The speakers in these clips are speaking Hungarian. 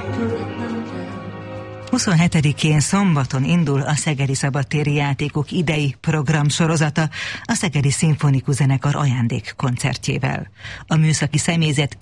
27-én szombaton indul a Szegedi Szabadtéri Játékok idei programsorozata a Szegedi Szimfonikus Zenekar ajándékkoncertjével. A műszaki személyzet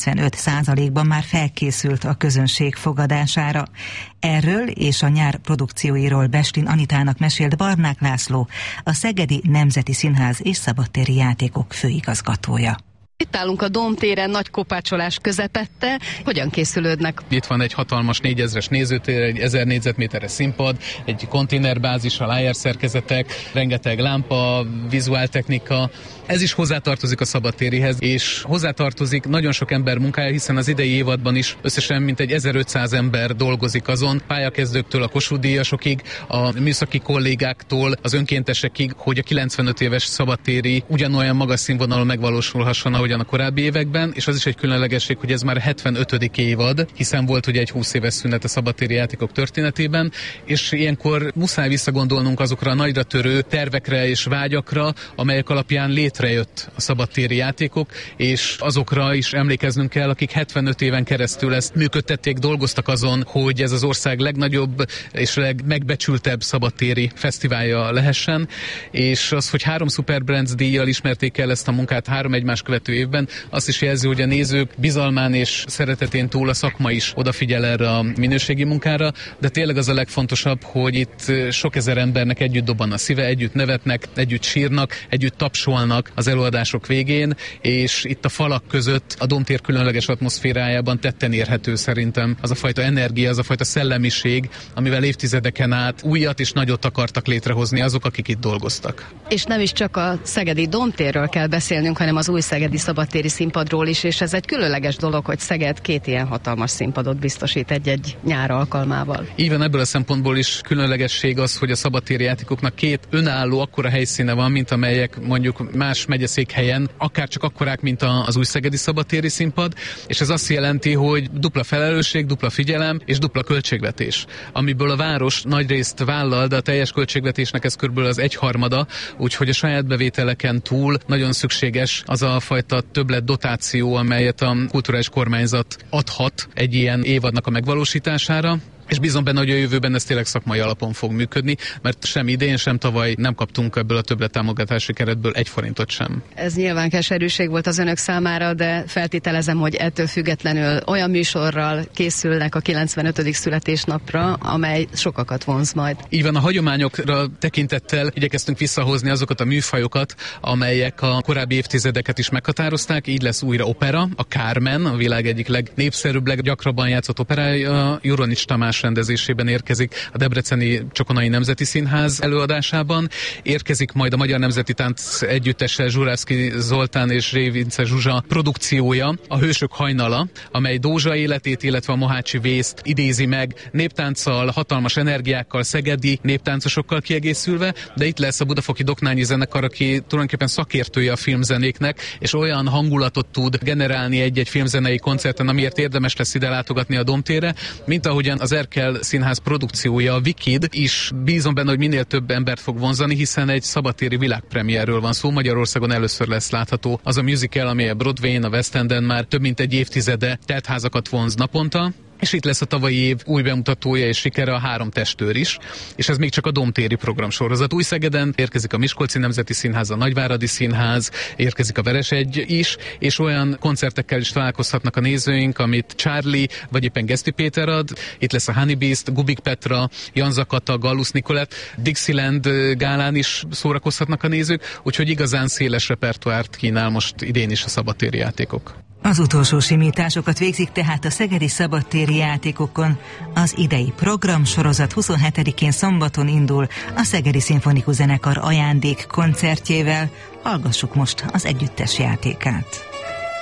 95%-ban már felkészült a közönség fogadására. Erről és a nyár produkcióiról Bestlin Anitának mesélt Barnák László, a Szegedi Nemzeti Színház és Szabadtéri Játékok főigazgatója. Itt állunk a Dóm téren, nagy kopácsolás közepette. Hogyan készülődnek? Itt van egy hatalmas 4000-es nézőtér, egy 1000 négyzetméteres színpad, egy konténerbázissal, IR szerkezetek, rengeteg lámpa, vizuáltechnika. Ez is hozzátartozik a szabadtérihez, és hozzátartozik nagyon sok ember munkája, hiszen az idei évadban is összesen mintegy 1500 ember dolgozik azon, pályakezdőktől a Kossuth-díjasokig, a műszaki kollégáktól, az önkéntesekig, hogy a 95 éves szabadtéri ugyanolyan magas színvonalon megvalósulhasson, ahogyan a korábbi években, és az is egy különlegesség, hogy ez már 75. évad, hiszen volt ugye egy 20 éves szünet a szabadtéri játékok történetében, és ilyenkor muszáj visszagondolnunk azokra a nagyra törő tervekre és vágyakra, amelyek alapján létrejött a szabadtéri játékok, és azokra is emlékeznünk kell, akik 75 éven keresztül ezt működtették, dolgoztak azon, hogy ez az ország legnagyobb és legmegbecsültebb szabadtéri fesztiválja lehessen, és az, hogy 3 Super Brands díjjal ismerték el ezt a munkát 3 egymás követő évben, azt is jelzi, hogy a nézők bizalmán és szeretetén túl a szakma is odafigyel erre a minőségi munkára, de tényleg az a legfontosabb, hogy itt sok ezer embernek együtt dobban a szíve, együtt nevetnek, együtt sírnak, együtt tapsolnak az előadások végén, és itt a falak között a Dóm tér különleges atmoszférájában tetten érhető szerintem az a fajta energia, az a fajta szellemiség, amivel évtizedeken át újat és nagyot akartak létrehozni azok, akik itt dolgoztak. És nem is csak a szegedi Dóm térről kell beszélnünk, hanem az új szegedi szabadtéri színpadról is, és ez egy különleges dolog, hogy Szeged 2 ilyen hatalmas színpadot biztosít egy-egy nyár alkalmával. Így van, ebből a szempontból is különlegesség az, hogy a szabadtéri játékoknak 2 önálló akkora helyszíne van, mint amelyek mondjuk más megyeszékhelyen, akár csak akkorák, mint az új szegedi szabadtéri színpad, és ez azt jelenti, hogy dupla felelősség, dupla figyelem és dupla költségvetés, amiből a város nagyrészt vállal, de a teljes költségvetésnek ez körülbelül az 1/3, úgyhogy a saját bevételeken túl nagyon szükséges az a fajta többlet dotáció, amelyet a kulturális kormányzat adhat egy ilyen évadnak a megvalósítására. És bízom benne, hogy a jövőben ez tényleg szakmai alapon fog működni, mert sem idén, sem tavaly nem kaptunk ebből a többlettámogatási keretből 1 forintot sem. Ez nyilván keserűség volt az önök számára, de feltételezem, hogy ettől függetlenül olyan műsorral készülnek a 95. születésnapra, amely sokakat vonz majd. Így van, a hagyományokra tekintettel igyekeztünk visszahozni azokat a műfajokat, amelyek a korábbi évtizedeket is meghatározták. Így lesz újra opera, a Carmen, a világ egyik legnépszerűbb, leggyakrabban játszott operája, Juronics Tamás rendezésében érkezik a Debreceni Csokonai Nemzeti Színház előadásában, érkezik majd a Magyar Nemzeti Tánc Együttese Zsurávszky Zoltán és Rév Vince Zsuzsa produkciója, a Hősök hajnala, amely Dózsa életét, illetve a Mohácsi vészt idézi meg néptánccal, hatalmas energiákkal, szegedi néptáncosokkal kiegészülve, de itt lesz a Budafoki Doknányi zenekar, aki tulajdonképpen szakértője a filmzenéknek, és olyan hangulatot tud generálni egy-egy filmzenei koncerten, amiért érdemes lesz ide látogatni a Dóm térre, mint ahogyan az Erkel Színház produkciója, a Wicked is bízom benne, hogy minél több embert fog vonzani, hiszen egy szabadtéri világpremierről van szó. Magyarországon először lesz látható az a musical, ami a Broadwayn, a West Enden már több mint egy évtizede teltházakat vonz naponta. És itt lesz a tavalyi év új bemutatója és sikere, a 3 testőr is, és ez még csak a Dóm téri programsorozat. Újszegeden érkezik a Miskolci Nemzeti Színház, a Nagyváradi Színház, érkezik a Veresegy is, és olyan koncertekkel is találkozhatnak a nézőink, amit Charlie vagy éppen Geszti Péter ad. Itt lesz a Honey Beast, Gubik Petra, Jan Zakata, Gallus Nikolett, Dixieland gálán is szórakozhatnak a nézők, úgyhogy igazán széles repertoárt kínál most idén is a szabadtéri játékok. Az utolsó simításokat végzik tehát a Szegedi Szabadtéri Játékokon. Az idei programsorozat 27-én szombaton indul a Szegedi Szimfonikus Zenekar ajándékkoncertjével. Hallgassuk most az együttes játékát.